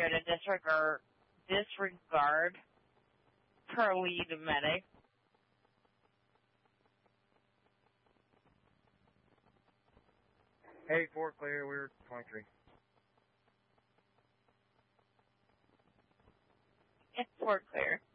going to disregard her lead medic. Hey, 4 clear, we're 23. It's 4 clear.